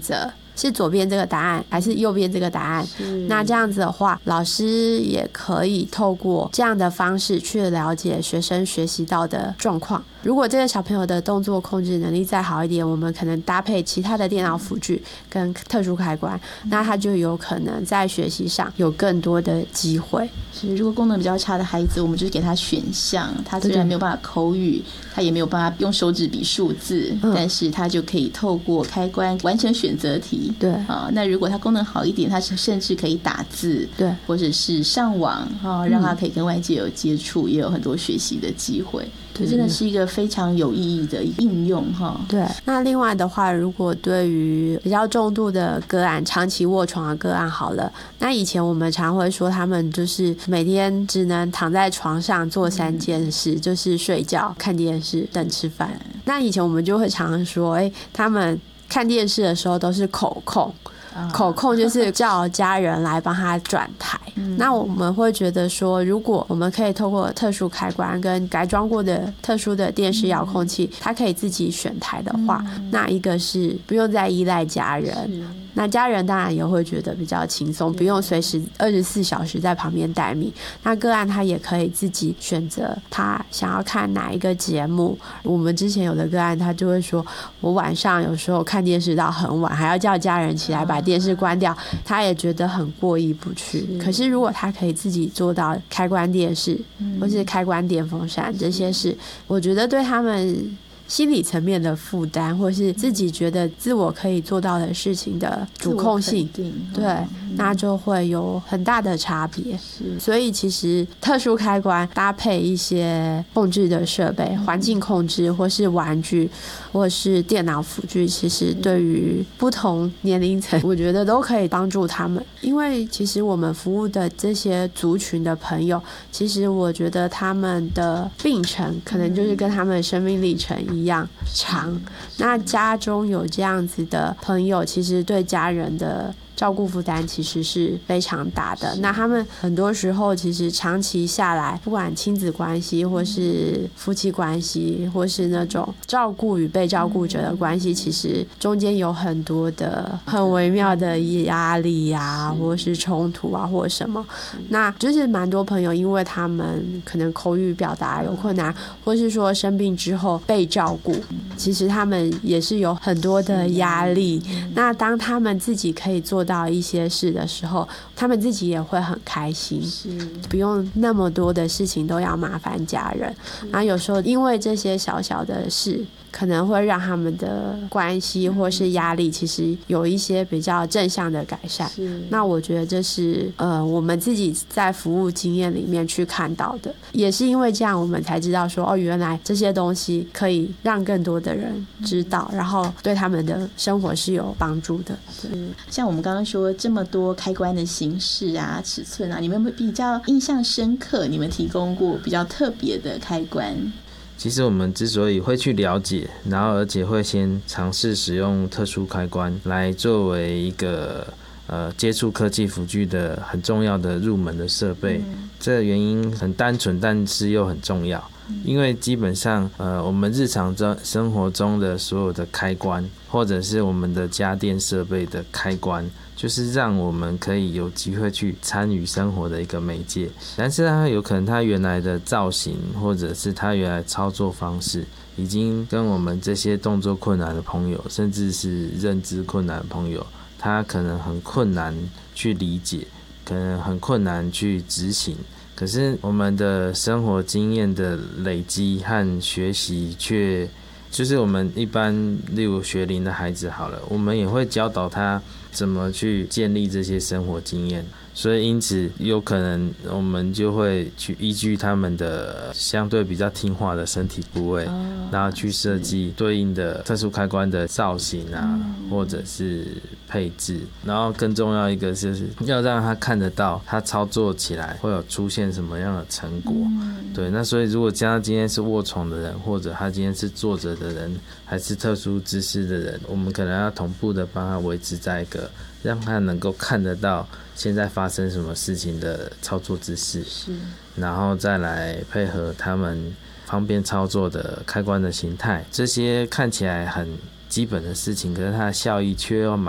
择是左边这个答案还是右边这个答案。那这样子的话，老师也可以透过这样的方式去了解学生学习到的状况。如果这个小朋友的动作控制能力再好一点，我们可能搭配其他的电脑辅具跟特殊开关，那他就有可能在学习上有更多的机会。 是，如果功能比较差的孩子，我们就是给他选项，他虽然没有办法口语，他也没有办法用手指比数字，但是他就可以透过开关完成选择题。 对那如果他功能好一点，他甚至可以打字， 对， 或者是上网让他可以跟外界有接触，也有很多学习的机会。这真的是一个非常有意义的应用对，那另外的话，如果对于比较重度的个案，长期卧床的个案好了，那以前我们常会说他们就是每天只能躺在床上做3件事，就是睡觉、看电视、等吃饭。那以前我们就会常常说，他们看电视的时候都是口控。口控就是叫家人来帮他转台。那我们会觉得说，如果我们可以透过特殊开关跟改装过的特殊的电视遥控器，他可以自己选台的话，那一个是不用再依赖家人，那家人当然也会觉得比较轻松，不用随时24小时在旁边待命。那个案他也可以自己选择他想要看哪一个节目。我们之前有的个案他就会说，我晚上有时候看电视到很晚，还要叫家人起来把电视关掉，他也觉得很过意不去。可是如果他可以自己做到开关电视或是开关电风扇这些事，我觉得对他们心理层面的负担，或是自己觉得自我可以做到的事情的主控性，对，那就会有很大的差别。所以其实特殊开关搭配一些控制的设备，环境控制或是玩具或是电脑辅具，其实对于不同年龄层我觉得都可以帮助他们。因为其实我们服务的这些族群的朋友，其实我觉得他们的病程可能就是跟他们的生命历程一样长。那家中有这样子的朋友，其实对家人的照顾负担其实是非常大的。那他们很多时候其实长期下来，不管亲子关系或是夫妻关系，或是那种照顾与被照顾者的关系，其实中间有很多的很微妙的压力啊，或是冲突啊，或什么。那就是蛮多朋友因为他们可能口语表达有困难，或是说生病之后被照顾，其实他们也是有很多的压力。那当他们自己可以做到一些事的时候，他们自己也会很开心，不用那么多的事情都要麻烦家人。然后有时候因为这些小小的事，可能会让他们的关系或是压力其实有一些比较正向的改善。那我觉得这是我们自己在服务经验里面去看到的，也是因为这样我们才知道说，原来这些东西可以让更多的人知道，然后对他们的生活是有帮助的。 像我们刚刚说这么多开关的形式啊、尺寸啊，你们比较印象深刻，你们提供过比较特别的开关？ 其实我们之所以会去了解，然后而且会先尝试使用特殊开关来作为一个接触科技辅具的很重要的入门的设备，这个原因很单纯，但是又很重要。因为基本上我们日常生活中的所有的开关，或者是我们的家电设备的开关，就是让我们可以有机会去参与生活的一个媒介。但是它有可能它原来的造型，或者是它原来操作方式，已经跟我们这些动作困难的朋友，甚至是认知困难的朋友，他可能很困难去理解，可能很困难去执行。可是我们的生活经验的累积和学习却就是我们一般例如学龄的孩子好了，我们也会教导他怎么去建立这些生活经验，所以因此有可能我们就会去依据他们的相对比较听话的身体部位，然后去设计对应的特殊开关的造型啊，或者是配置。然后更重要一个就是要让他看得到他操作起来会有出现什么样的成果。对，那所以如果他今天是卧床的人，或者他今天是坐着的人，还是特殊姿势的人，我们可能要同步的帮他维持在一个让他能够看得到现在发生什么事情的操作姿势，然后再来配合他们方便操作的开关的形态。这些看起来很基本的事情，可是它的效益却又